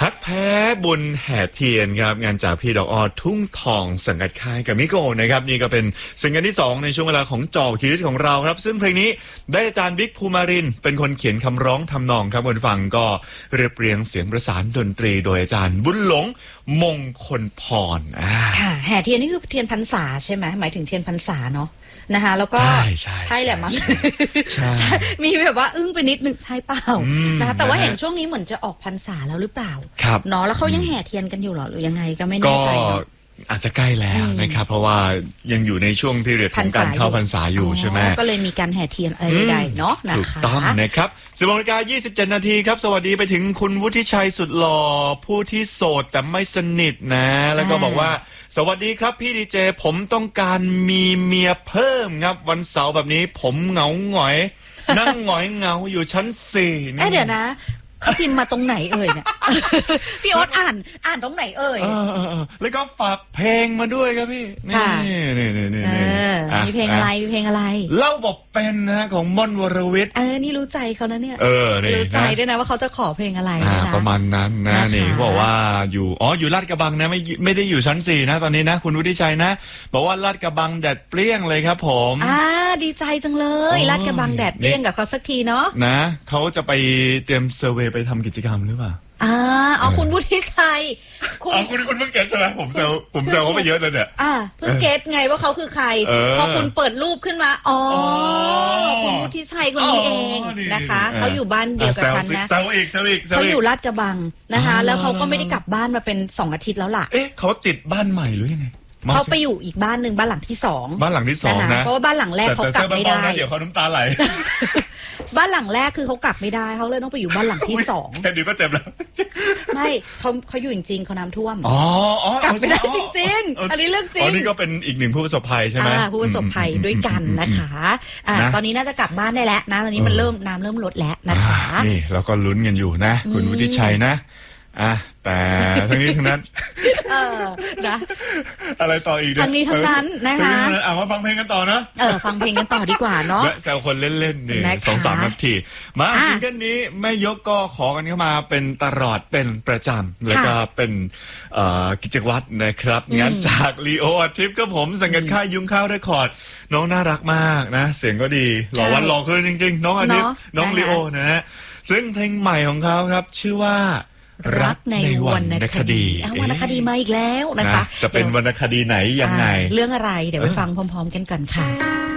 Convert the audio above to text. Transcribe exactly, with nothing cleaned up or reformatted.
ฮักแพ้บุญแห่เทียนครับงานจากพี่ดอกออทุ่งทองสังกัดค่ายกับมิโกนะครับนี่ก็เป็นซิงเกิลที่สองในช่วงเวลาของจอกชีวิตของเราครับซึ่งเพลงนี้ได้อาจารย์บิ๊กภูมารินเป็นคนเขียนคำร้องทำนองครับคนฟังก็เรียบเรียงเสียงประสานดนตรีโดยอาจารย์บุญหลงมงคลพรค่ะแห่เทียนนี่คือเทียนพรรษาใช่ไหมหมายถึงเทียนพรรษาเนาะนะคะแล้วก็ใช่ใช่ใช่แหละมั้งใช่มีแบบว่าอึ้งไปนิดนึงใช่เปล่านะคะแต่ว่าเห็นช่วงนี้เหมือนจะออกพรรษาแล้วหรือเปล่าเนาะแล้วเขายังแห่เทียนกันอยู่หรอหรือยังไงก็ไม่แน่ใจอาจจะใกล้แล้วนะครับเพราะว่ายังอยู่ในช่วงพีเรียดของการเข้าพรรษาอยู่ใช่ไหมก็เลยมีการแห่เทียนอะไรใดเนาะนะคะถูกต้องนะครับสิบนาฬิกายี่สิบเจ็ดนาทีครับสวัสดีไปถึงคุณวุฒิชัยสุดหล่อผู้ที่โสดแต่ไม่สนิทนะแล้วก็บอกว่าสวัสดีครับพี่ดีเจผมต้องการมีเมียเพิ่มครับวันเสาร์แบบนี้ผมเหงาหงอยนั่งหงอยเหงาอยู่ชั้นสี่นี่เดี๋ยวนะเขาพิมพ์มาตรงไหนเอ่ยเนี่ยพี่โอ๊ตอ่านอ่านตรงไหนเอ่ยแล้วก็ฝากเพลงมาด้วยครับพี่นี่นี่นี่นี่มีเพลงอะไรมีเพลงอะไรเล่าบอกเป็นนะของม่อนวรวิทย์เออนี่รู้ใจเขานะเนี่ยเออรู้ใจด้วยนะว่าเขาจะขอเพลงอะไรนะประมาณนั้นนะนี่เขาบอกว่าอยู่อ๋ออยู่ลาดกระบังนะไม่ไม่ได้อยู่ชั้นสี่นะตอนนี้นะคุณวุฒิชัยนะบอกว่าลาดกระบังแดดเปรี้ยงเลยครับผมอ่าดีใจจังเลยลาดกระบังแดดเปรี้ยงกับเขาสักทีเนาะนะเขาจะไปเตรียมเซอร์เวย์ไปทำกิจกรรมหรือเปล่าอ่าเอาคุณวุฒิชัยคุณคุณคุณเพิ่งเก็ตใช่ไหมผมเซลผมเซลเขาไปเยอะเลยเนี่ยอ่าเพิ่งเก็ตไงว่าเขาคือใครพอคุณเปิดรูปขึ้นมาอ๋อคุณวุฒิชัยคนนี้เองนะคะเขาอยู่บ้านเดียวกับฉันนะเซลอีกเซลอีกเขาอยู่ลาดกระบังนะคะแล้วเขาก็ไม่ได้กลับบ้านมาเป็นสองอาทิตย์แล้วล่ะเอ๊ะเขาติดบ้านใหม่หรือยังไงเขาไปอยู่อีกบ้านหนึ่งบ้านหลังที่สองบ้านหลังที่สองนะเพราะว่าบ้านหลังแรกเขากลับไม่ได้เดี๋ยวเขาน้ำตาไหลบ้านหลังแรกคือเขากลับไม่ได้เขาเลยต้องไปอยู่บ้านหลังที่สองแค่นี้ก็เจ็บแล้วไม่เขาเขาอยู่จริงๆเขาน้ำท่วมอ๋อกลับไม่ได้จริงๆอันนี้เรื่องจริงอันนี้ก็เป็นอีกหนึ่งผู้ประสบภัยใช่ไหมผู้ประสบภัยด้วยกันนะคะตอนนี้น่าจะกลับบ้านได้แล้วนะตอนนี้มันเริ่มน้ำเริ่มลดแล้วนะคะนี่เราก็ลุ้นกันอยู่นะคุณวุฒิชัยนะอ่ะแต่ทั้งนี้ทั้งนั้นเออนะอะไรต่ออีกทั้งนี้ทั้งนั้นนะคะอ่ะมาฟังเพลงกันต่อนะเออฟังเพลงกันต่อดีกว่าเนาะแซวคนเล่นๆนี่สองสามนาทีมาซิงเกิลนี้แม่ยกก็ขอกันเข้ามาเป็นตลอดเป็นประจำแล้วก็เป็นกิจวัตรนะครับงานจากลีโออาทิตย์ก็ผมสังกัดค่ายยุ้งข้าวเรคคอร์ดน้องน่ารักมากนะเสียงก็ดีหล่อวันหล่อคืนจริงๆน้องอาทิตย์น้องลีโอนะฮะซึ่งเพลงใหม่ของเขาครับชื่อว่ารักในวรรณคดีวรรณคดีมาอีกแล้วนะคะจะเป็นวรรณคดีไหนยังไงเรื่องอะไรเดี๋ยวไปฟังพร้อมๆกันก่อนค่ะ